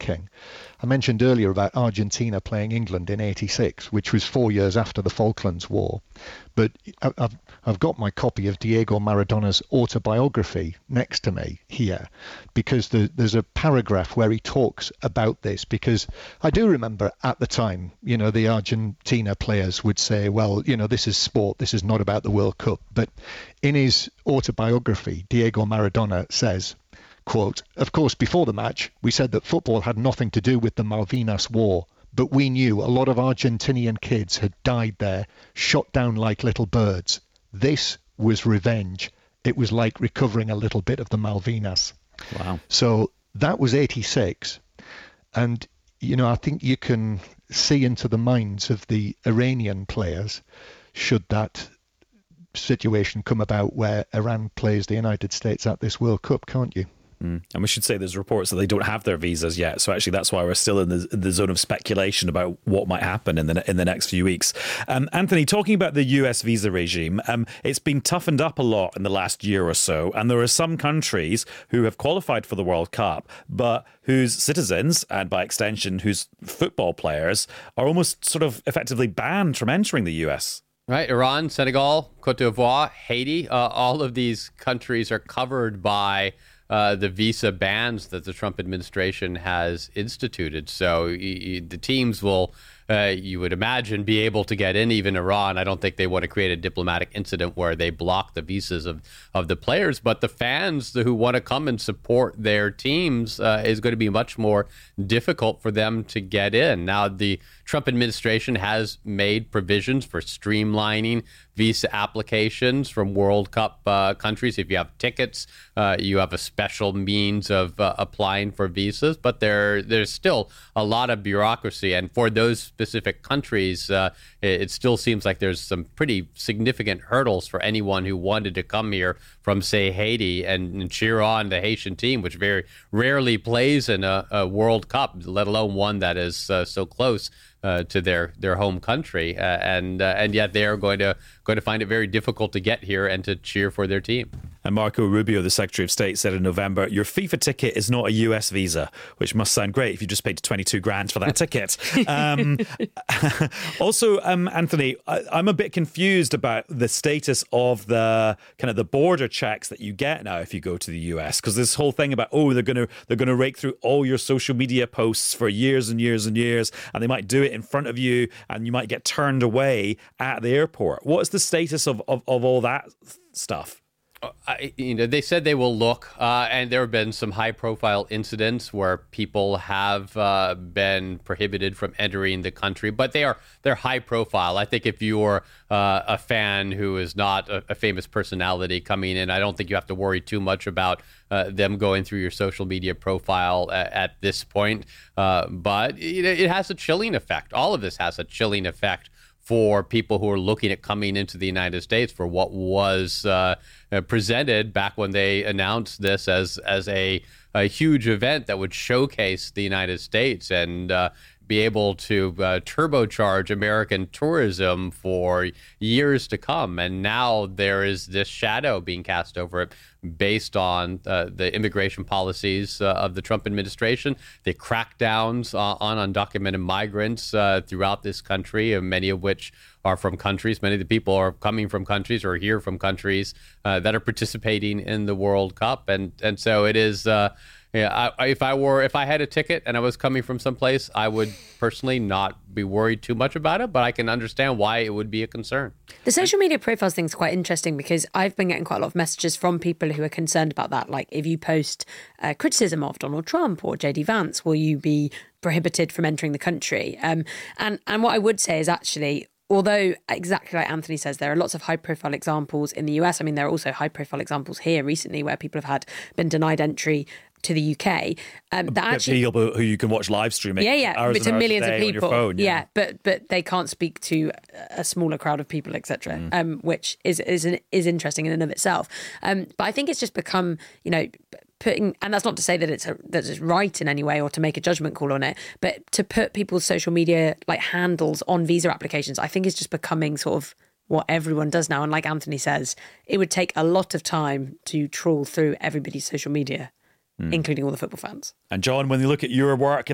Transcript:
thinking. I mentioned earlier about Argentina playing England in '86, which was 4 years after the Falklands War. But I've got my copy of Diego Maradona's autobiography next to me here, because there's a paragraph where he talks about this, because I do remember at the time, the Argentina players would say, well, this is sport, this is not about the World Cup. But in his autobiography, Diego Maradona says, quote, "Of course, before the match, we said that football had nothing to do with the Malvinas War. But we knew a lot of Argentinian kids had died there, shot down like little birds. This was revenge. It was like recovering a little bit of the Malvinas." Wow. So that was '86. And, I think you can see into the minds of the Iranian players should that situation come about where Iran plays the United States at this World Cup, can't you? And we should say there's reports that they don't have their visas yet. So actually, that's why we're still in the zone of speculation about what might happen in the next few weeks. Anthony, talking about the US visa regime, it's been toughened up a lot in the last year or so. And there are some countries who have qualified for the World Cup, but whose citizens, and by extension, whose football players, are almost sort of effectively banned from entering the US. Right. Iran, Senegal, Cote d'Ivoire, Haiti, all of these countries are covered by the visa bans that the Trump administration has instituted. So the teams will, you would imagine, be able to get in. Even Iran, I don't think they want to create a diplomatic incident where they block the visas of the players. But the fans who want to come and support their teams is going to be much more difficult for them to get in. Now, the Trump administration has made provisions for streamlining visa applications from World Cup countries. If you have tickets, you have a special means of applying for visas, but there's still a lot of bureaucracy. And for those specific countries, it still seems like there's some pretty significant hurdles for anyone who wanted to come here from, say, Haiti and cheer on the Haitian team, which very rarely plays in a World Cup, let alone one that is so close to their home country, and yet they are going to find it very difficult to get here and to cheer for their team. And Marco Rubio, the Secretary of State, said in November, "Your FIFA ticket is not a US visa," which must sound great if you just paid 22 grand for that ticket. Also, Anthony, I'm a bit confused about the status of the kind of the border checks that you get now if you go to the US, because this whole thing about, they're going to rake through all your social media posts for years and years and years, and they might do it in front of you, and you might get turned away at the airport. What's the status of all that stuff? They said they will look, and there have been some high-profile incidents where people have been prohibited from entering the country, but they're high-profile. I think if you're a fan who is not a famous personality coming in, I don't think you have to worry too much about them going through your social media profile at this point. But it has a chilling effect. All of this has a chilling effect for people who are looking at coming into the United States, for what was presented back when they announced this as a huge event that would showcase the United States and be able to turbocharge American tourism for years to come. And now there is this shadow being cast over it based on the immigration policies of the Trump administration, the crackdowns on undocumented migrants throughout this country, and many of which are from countries. Many of the people are coming from countries or here from countries that are participating in the World Cup. And so it is... if I had a ticket and I was coming from someplace, I would personally not be worried too much about it, but I can understand why it would be a concern. The social media profiles thing is quite interesting, because I've been getting quite a lot of messages from people who are concerned about that. Like, if you post criticism of Donald Trump or JD Vance, will you be prohibited from entering the country? And what I would say is, actually, although exactly like Anthony says, there are lots of high-profile examples in the US. I mean, there are also high-profile examples here recently where people have been denied entry to the UK. That actually, people who you can watch live streaming. But to millions of people. Phone, but they can't speak to a smaller crowd of people, etc. Which is interesting in and of itself. But I think it's just become, putting, and that's not to say that it's right in any way or to make a judgment call on it, but to put people's social media handles on visa applications, I think is just becoming sort of what everyone does now. And like Anthony says, it would take a lot of time to trawl through everybody's social media, including all the football fans. And John, when you look at your work